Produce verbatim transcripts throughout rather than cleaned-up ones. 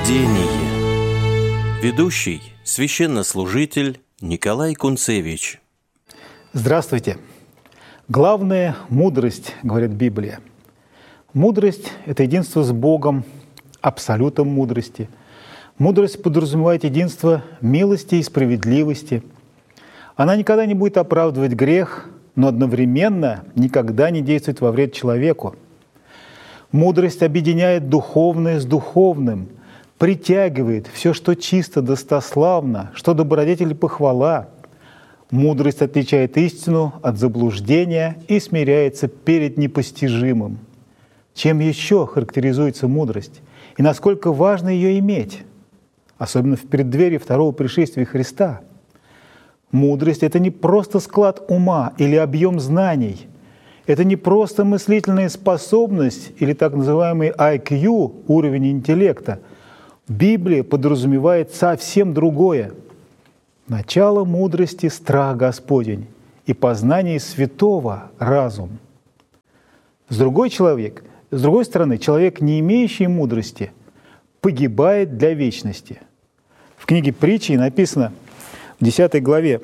Бдение. Ведущий, священнослужитель Николай Кунцевич. Здравствуйте. Главная – мудрость, говорит Библия. Мудрость – это единство с Богом, абсолютом мудрости. Мудрость подразумевает единство милости и справедливости. Она никогда не будет оправдывать грех, но одновременно никогда не действует во вред человеку. Мудрость объединяет духовное с духовным, притягивает все, что чисто, достославно, что добродетель и похвала. Мудрость отличает истину от заблуждения и смиряется перед непостижимым. Чем еще характеризуется мудрость? И насколько важно ее иметь? Особенно в преддверии второго пришествия Христа. Мудрость – это не просто склад ума или объем знаний. Это не просто мыслительная способность или так называемый ай кью, уровень интеллекта. Библия подразумевает совсем другое. Начало мудрости – страх Господень, и познание святого – разум. С другой, человек, с другой стороны, человек, не имеющий мудрости, погибает для вечности. В книге Притчи написано в десятой главе: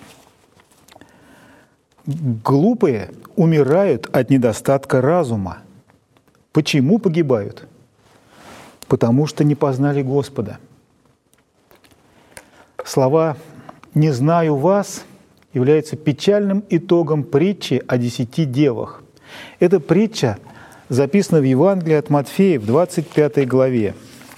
«Глупые умирают от недостатка разума». Почему погибают? Потому что не познали Господа. Слова «не знаю вас» являются печальным итогом притчи о десяти девах. Эта притча записана в Евангелии от Матфея в двадцать пятой главе.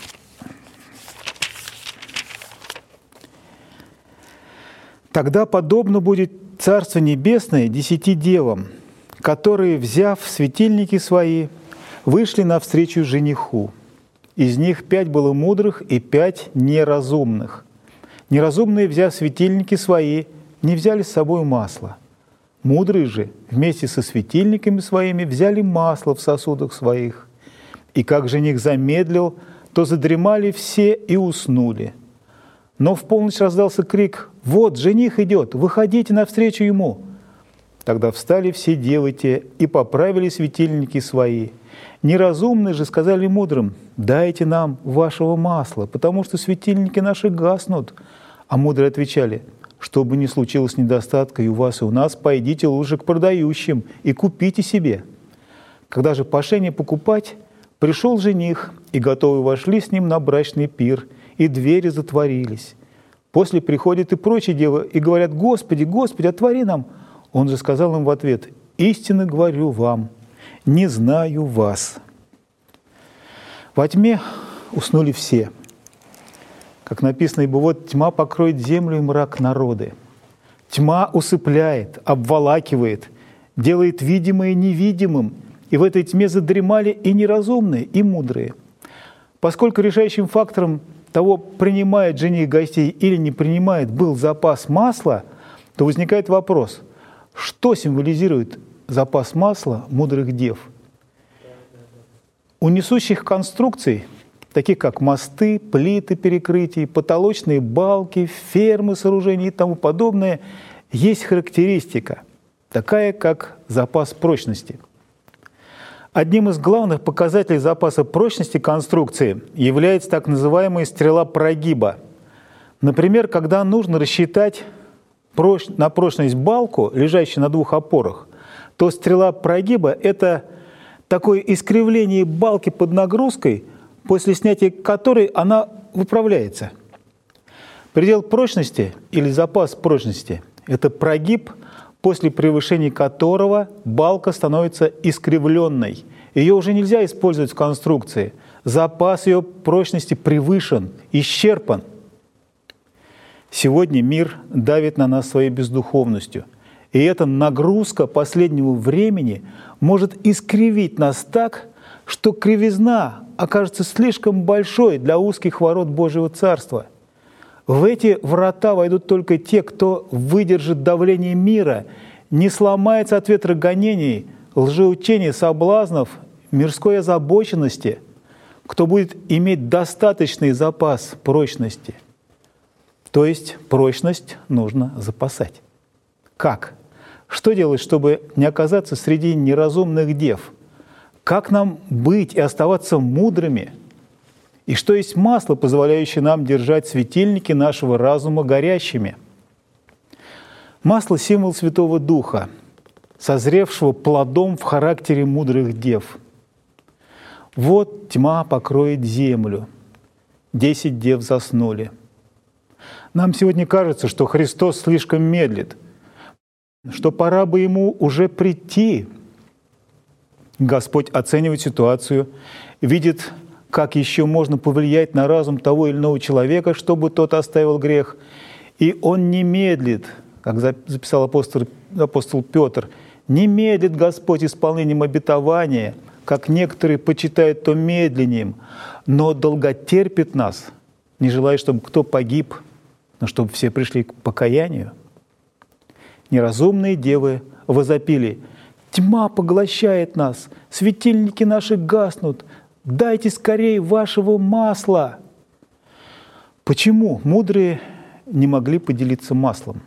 «Тогда подобно будет Царство Небесное десяти девам, которые, взяв светильники свои, вышли навстречу жениху. Из них пять было мудрых и пять неразумных. Неразумные, взяв светильники свои, не взяли с собой масла. Мудрые же вместе со светильниками своими взяли масло в сосудах своих. И как жених замедлил, то задремали все и уснули. Но в полночь раздался крик: «Вот, жених идет, выходите навстречу ему!» Тогда встали все девы те и поправили светильники свои. Неразумные же сказали мудрым: «Дайте нам вашего масла, потому что светильники наши гаснут». А мудрые отвечали: «Что бы ни случилось недостатка и у вас, и у нас, пойдите лучше к продающим и купите себе». Когда же пошли покупать, пришел жених, и готовые вошли с ним на брачный пир, и двери затворились. После приходят и прочие девы и говорят: «Господи, Господи, отвори нам». Он же сказал им в ответ: «Истинно говорю вам, не знаю вас». Во тьме уснули все. Как написано: «Ибо вот тьма покроет землю и мрак народы». Тьма усыпляет, обволакивает, делает видимое невидимым, и в этой тьме задремали и неразумные, и мудрые. Поскольку решающим фактором того, принимает жених гостей или не принимает, был запас масла, то возникает вопрос: что символизирует запас масла мудрых дев? У несущих конструкций, таких как мосты, плиты перекрытий, потолочные балки, фермы, сооружения и тому подобное, есть характеристика, такая как запас прочности. Одним из главных показателей запаса прочности конструкции является так называемая стрела прогиба. Например, когда нужно рассчитать на прочность балку, лежащую на двух опорах, то стрела прогиба – это такое искривление балки под нагрузкой, после снятия которой она выправляется. Предел прочности или запас прочности – это прогиб, после превышения которого балка становится искривленной. Ее уже нельзя использовать в конструкции. Запас ее прочности превышен, исчерпан. Сегодня мир давит на нас своей бездуховностью. И эта нагрузка последнего времени может искривить нас так, что кривизна окажется слишком большой для узких ворот Божьего Царства. В эти врата войдут только те, кто выдержит давление мира, не сломается от ветра гонений, лжеучений, соблазнов, мирской озабоченности, кто будет иметь достаточный запас прочности. То есть прочность нужно запасать. Как? Что делать, чтобы не оказаться среди неразумных дев? Как нам быть и оставаться мудрыми? И что есть масло, позволяющее нам держать светильники нашего разума горящими? Масло – символ Святого Духа, созревшего плодом в характере мудрых дев. Вот тьма покроет землю, десять дев заснули. Нам сегодня кажется, что Христос слишком медлит, что пора бы Ему уже прийти. Господь оценивает ситуацию, видит, как еще можно повлиять на разум того или иного человека, чтобы тот оставил грех. И Он не медлит, как записал апостол, апостол Петр, не медлит Господь исполнением обетования, как некоторые почитают то медленнем, но долготерпит нас, не желая, чтобы кто погиб, но чтобы все пришли к покаянию. Неразумные девы возопили: «Тьма поглощает нас, светильники наши гаснут, дайте скорее вашего масла». Почему мудрые не могли поделиться маслом?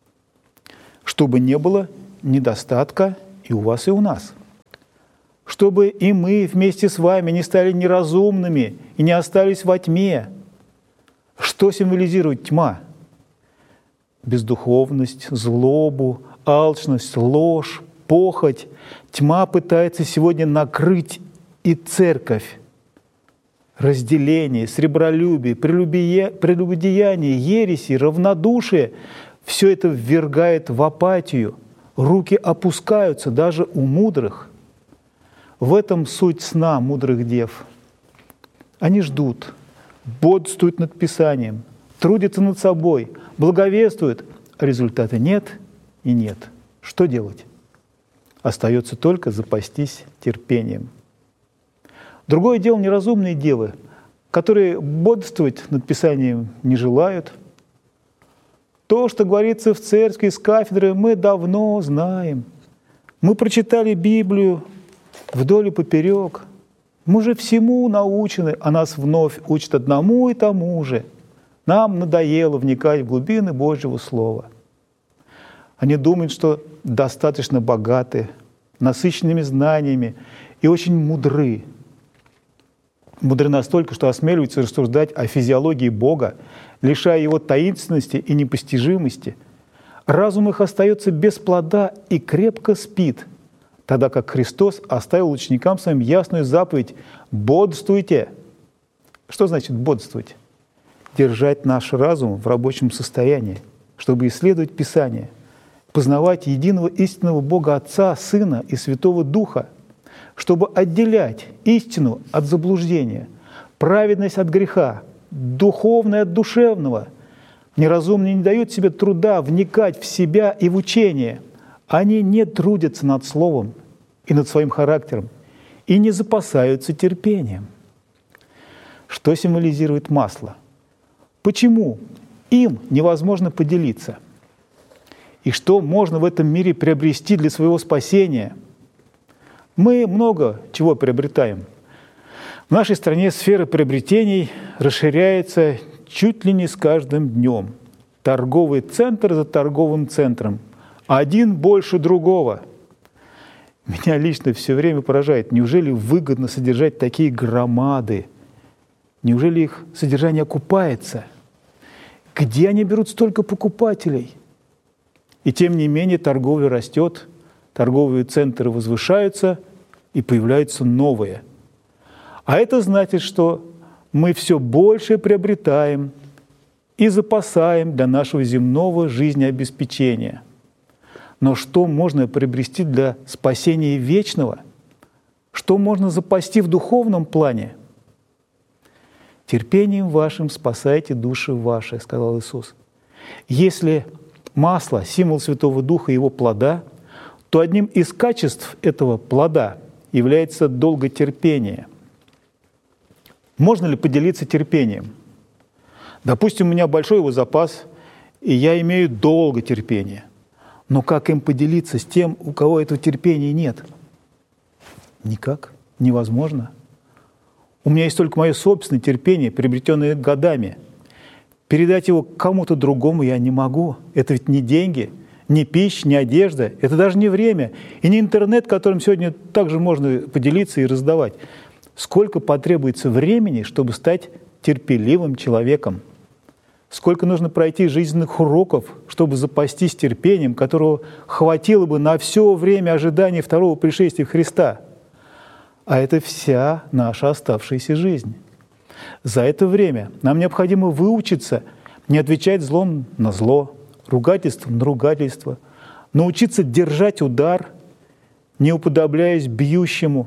Чтобы не было недостатка и у вас, и у нас. Чтобы и мы вместе с вами не стали неразумными и не остались во тьме. Что символизирует тьма? Бездуховность, злобу, алчность, ложь, похоть. Тьма пытается сегодня накрыть и церковь. Разделение, сребролюбие, прелюбодеяние, ереси, равнодушие – все это ввергает в апатию. Руки опускаются даже у мудрых. В этом суть сна мудрых дев. Они ждут, бодрствуют над Писанием, трудятся над собой, благовествуют, а результата нет и нет. Что делать? Остается только запастись терпением. Другое дело – неразумные девы, которые бодрствовать над Писанием не желают. То, что говорится в церкви с кафедры, мы давно знаем. Мы прочитали Библию вдоль и поперек. Мы же всему научены, а нас вновь учат одному и тому же. Нам надоело вникать в глубины Божьего Слова. Они думают, что достаточно богаты, насыщенными знаниями и очень мудры. Мудры настолько, что осмеливаются рассуждать о физиологии Бога, лишая Его таинственности и непостижимости. Разум их остается без плода и крепко спит, тогда как Христос оставил ученикам своим ясную заповедь «бодрствуйте». Что значит бодрствовать? Держать наш разум в рабочем состоянии, чтобы исследовать Писание, познавать единого истинного Бога Отца, Сына и Святого Духа, чтобы отделять истину от заблуждения, праведность от греха, духовное от душевного. Неразумные не дают себе труда вникать в себя и в учение. Они не трудятся над словом и над своим характером и не запасаются терпением. Что символизирует масло? Почему им невозможно поделиться? И что можно в этом мире приобрести для своего спасения? Мы много чего приобретаем. В нашей стране сфера приобретений расширяется чуть ли не с каждым днем. Торговый центр за торговым центром. Один больше другого. Меня лично все время поражает, неужели выгодно содержать такие громады? Неужели их содержание окупается? Где они берут столько покупателей? И тем не менее торговля растет, торговые центры возвышаются, и появляются новые. А это значит, что мы все больше приобретаем и запасаем для нашего земного жизнеобеспечения. Но что можно приобрести для спасения вечного? Что можно запасти в духовном плане? «Терпением вашим спасайте души ваши», — сказал Иисус. Если масло — символ Святого Духа и Его плода, то одним из качеств этого плода является долготерпение. Можно ли поделиться терпением? Допустим, у меня большой его запас, и я имею долготерпение. Но как им поделиться с тем, у кого этого терпения нет? Никак, невозможно. У меня есть только мое собственное терпение, приобретенное годами. Передать его кому-то другому я не могу. Это ведь не деньги, не пища, не одежда. Это даже не время. И не интернет, которым сегодня также можно поделиться и раздавать. Сколько потребуется времени, чтобы стать терпеливым человеком? Сколько нужно пройти жизненных уроков, чтобы запастись терпением, которого хватило бы на все время ожидания второго пришествия Христа? А это вся наша оставшаяся жизнь. За это время нам необходимо выучиться не отвечать злом на зло, ругательством на ругательство, научиться держать удар, не уподобляясь бьющему.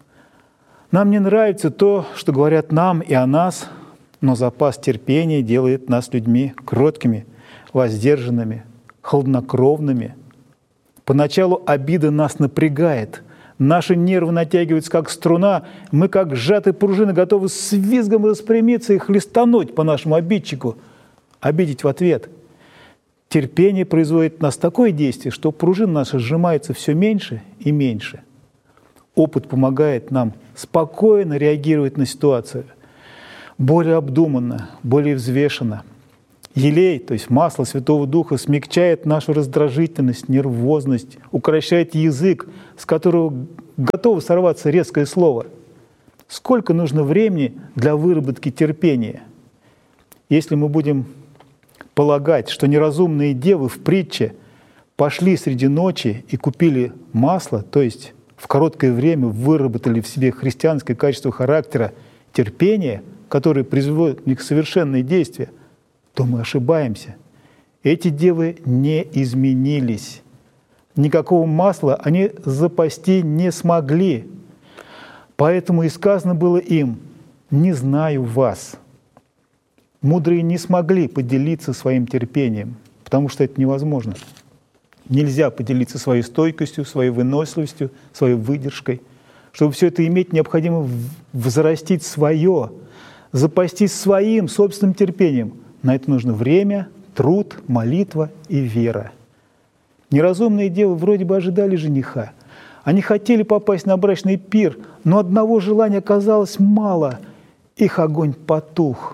Нам не нравится то, что говорят нам и о нас, но запас терпения делает нас людьми кроткими, воздержанными, хладнокровными. Поначалу обида нас напрягает, наши нервы натягиваются, как струна, мы, как сжатые пружины, готовы с визгом распрямиться и хлестануть по нашему обидчику, обидеть в ответ. Терпение производит в нас такое действие, что пружина наша сжимается все меньше и меньше. Опыт помогает нам спокойно реагировать на ситуацию, более обдуманно, более взвешенно. Елей, то есть масло Святого Духа, смягчает нашу раздражительность, нервозность, укрощает язык, с которого готово сорваться резкое слово. Сколько нужно времени для выработки терпения? Если мы будем полагать, что неразумные девы в притче пошли среди ночи и купили масло, то есть в короткое время выработали в себе христианское качество характера терпения, которое производит в них совершенные действия, то мы ошибаемся. Эти девы не изменились. Никакого масла они запасти не смогли. Поэтому и сказано было им: «Не знаю вас». Мудрые не смогли поделиться своим терпением, потому что это невозможно. Нельзя поделиться своей стойкостью, своей выносливостью, своей выдержкой. Чтобы все это иметь, необходимо взрастить свое, запастись своим собственным терпением. На это нужно время, труд, молитва и вера. Неразумные девы вроде бы ожидали жениха. Они хотели попасть на брачный пир, но одного желания оказалось мало. Их огонь потух.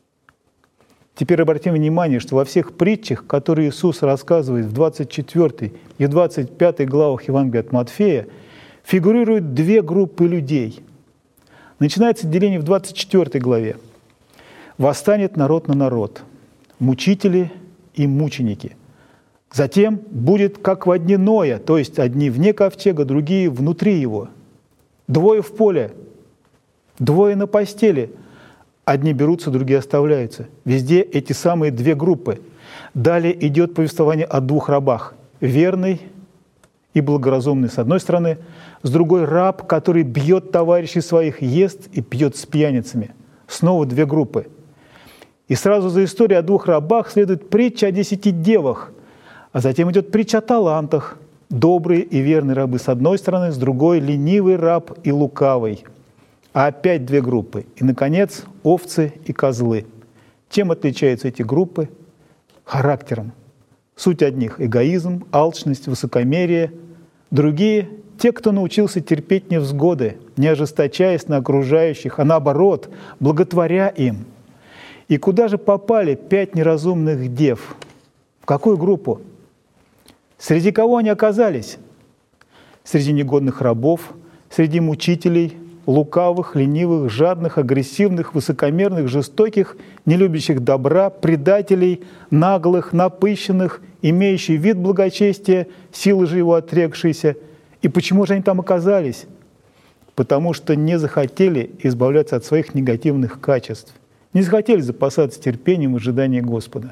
Теперь обратим внимание, что во всех притчах, которые Иисус рассказывает в двадцать четвёртой и двадцать пятой главах Евангелия от Матфея, фигурируют две группы людей. Начинается деление в двадцать четвёртой главе. «Восстанет народ на народ, мучители и мученики. Затем будет, как во дни Ноя, то есть одни вне ковчега, другие внутри его. Двое в поле, двое на постели, одни берутся, другие оставляются». Везде эти самые две группы. Далее идет повествование о двух рабах. Верный и благоразумный с одной стороны, с другой раб, который бьет товарищей своих, ест и пьет с пьяницами. Снова две группы. И сразу за историей о двух рабах следует притча о десяти девах, а затем идет притча о талантах. Добрые и верные рабы с одной стороны, с другой – ленивый раб и лукавый. А опять две группы. И, наконец, овцы и козлы. Чем отличаются эти группы? Характером. Суть одних – эгоизм, алчность, высокомерие. Другие – те, кто научился терпеть невзгоды, не ожесточаясь на окружающих, а наоборот, благотворя им. И куда же попали пять неразумных дев? В какую группу? Среди кого они оказались? Среди негодных рабов, среди мучителей, лукавых, ленивых, жадных, агрессивных, высокомерных, жестоких, не любящих добра, предателей, наглых, напыщенных, имеющих вид благочестия, силы же его отрекшиеся. И почему же они там оказались? Потому что не захотели избавляться от своих негативных качеств, не захотели запасаться терпением в ожидании Господа.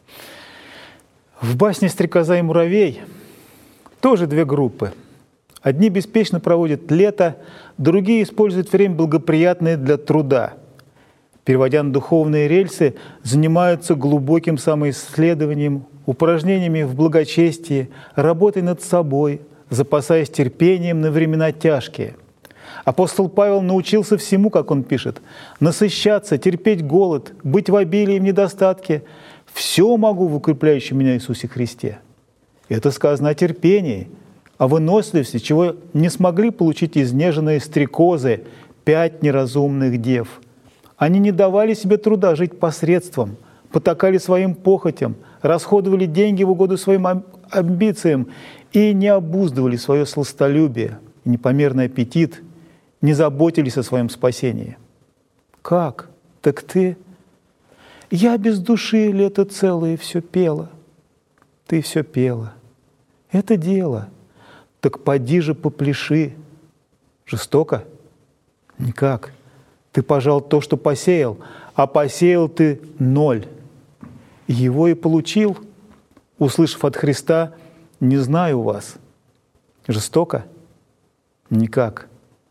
В басне «Стрекоза и муравей» тоже две группы. Одни беспечно проводят лето, другие используют время благоприятное для труда. Переводя на духовные рельсы, занимаются глубоким самоисследованием, упражнениями в благочестии, работой над собой, запасаясь терпением на времена тяжкие. Апостол Павел научился всему, как он пишет, насыщаться, терпеть голод, быть в обилии и в недостатке. «Все могу в укрепляющем меня Иисусе Христе». Это сказано о терпении, о выносливости, чего не смогли получить изнеженные стрекозы, пять неразумных дев. Они не давали себе труда жить посредством, потакали своим похотям, расходовали деньги в угоду своим амбициям и не обуздывали свое сластолюбие и непомерный аппетит, не заботились о своем спасении. Как? Так ты? Я без души лето целое все пела. Ты все пела. Это дело. Так поди же попляши. Жестоко? Никак. Ты пожал то, что посеял, а посеял ты ноль. Его и получил, услышав от Христа: «Не знаю вас». Жестоко? Никак.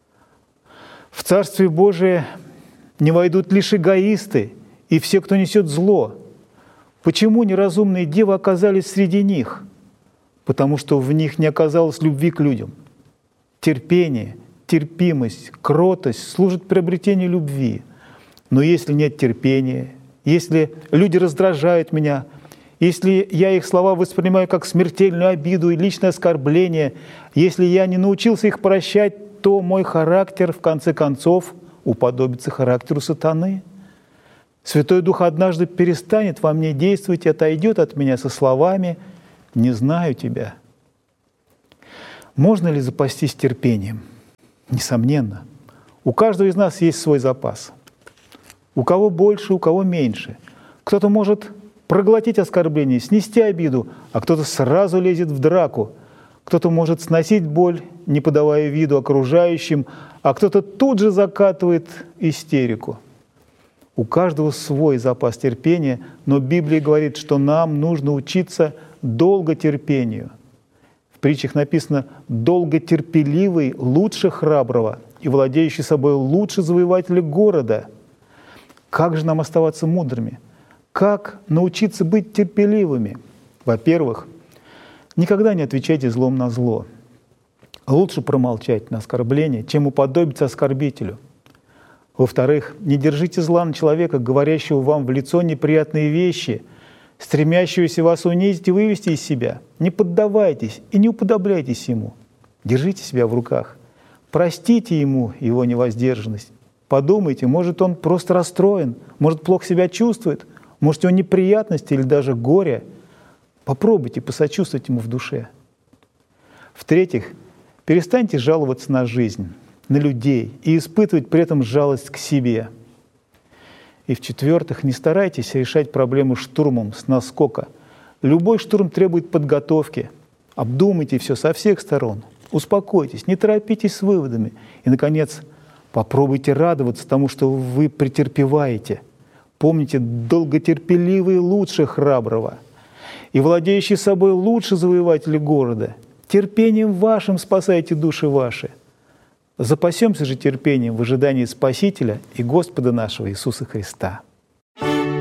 В Царствие Божие не войдут лишь эгоисты и все, кто несет зло. Почему неразумные девы оказались среди них? Потому что в них не оказалось любви к людям. Терпение, терпимость, кротость служат приобретению любви. Но если нет терпения, если люди раздражают меня, если я их слова воспринимаю как смертельную обиду и личное оскорбление, если я не научился их прощать, то мой характер, в конце концов, уподобится характеру сатаны. Святой Дух однажды перестанет во мне действовать и отойдет от меня со словами: «Не знаю тебя». Можно ли запастись терпением? Несомненно. У каждого из нас есть свой запас. У кого больше, у кого меньше. Кто-то может проглотить оскорбление, снести обиду, а кто-то сразу лезет в драку. Кто-то может сносить боль, не подавая виду окружающим, а кто-то тут же закатывает истерику. У каждого свой запас терпения, но Библия говорит, что нам нужно учиться долготерпению. В притчах написано: «Долготерпеливый лучше храброго, и владеющий собой лучше завоевателя города». Как же нам оставаться мудрыми? Как научиться быть терпеливыми? Во-первых, никогда не отвечайте злом на зло. Лучше промолчать на оскорбление, чем уподобиться оскорбителю. Во-вторых, не держите зла на человека, говорящего вам в лицо неприятные вещи, стремящегося вас унизить и вывести из себя. Не поддавайтесь и не уподобляйтесь ему. Держите себя в руках. Простите ему его невоздержанность. Подумайте, может, он просто расстроен, может, плохо себя чувствует, может, у него неприятности или даже горе. Попробуйте посочувствовать ему в душе. В-третьих, перестаньте жаловаться на жизнь, на людей и испытывать при этом жалость к себе. И в-четвертых, не старайтесь решать проблему штурмом с наскока. Любой штурм требует подготовки. Обдумайте все со всех сторон. Успокойтесь, не торопитесь с выводами. И, наконец, попробуйте радоваться тому, что вы претерпеваете. Помните, долготерпеливый лучше храброго, и владеющий собой лучше завоевателя города. Терпением вашим спасайте души ваши. Запасемся же терпением в ожидании Спасителя и Господа нашего Иисуса Христа.